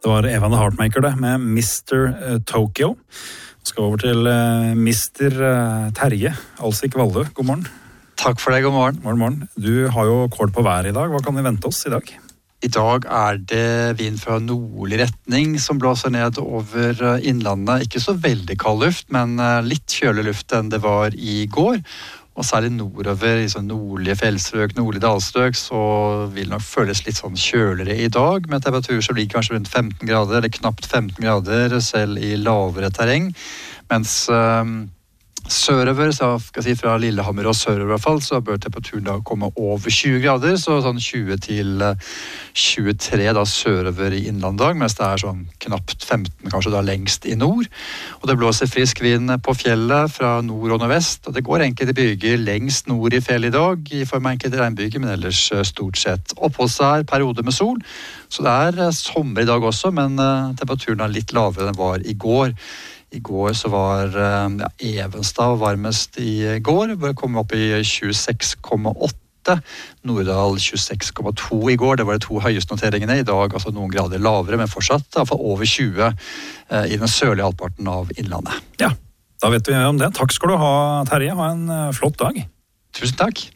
Det var Evan the Heartmaker det, med Mr. Tokyo. Vi skal over til Mr. Terje Alsik Vallø. God morgen. Takk for det, god morgen. Morgen. Du har jo kål på været i dag. Hva kan vi vente oss i dag? I dag det vind fra nordlig retning som blåser ned over innlandet. Ikke så veldig kald luft, men litt kjølig luft enn det var i går. Og særlig nordover, i sånn nordlige fjellstrøk, nordlige dalstrøk, så vil det nok føles litt sånn kjøligere i dag, med temperatur som ligger kanskje rundt 15 grader, eller knapt 15 grader, selv i lavere terreng. Mens sørover, så skal jeg si fra Lillehammer og sørover i hvert fall, så bør temperaturen da komme over 20 grader, så sånn 20 til 23 da sørover i innlandet, mens det sånn knapt 15 kanskje da lengst i nord. Og det blåser frisk vind på fjellet fra nord og nordvest, og det går enkelte byger lengst nord i fjellet i dag, i form av enkelte regnbyger, men ellers stort sett oppholdsvær, perioder med sol. Så det sommer i dag også, men temperaturen litt lavere enn var i går. I går så var Evenstad varmest i går, hvor det kom opp i 26,8. Norddal 26,2 i går, det var de to høyeste noteringene. I dag altså noen grader lavere, men fortsatt i hvert fall over 20 i den sørlige halvparten av innlandet. Ja, da vet vi om det. Takk skal du ha, Terje. Ha en flott dag. Tusen takk.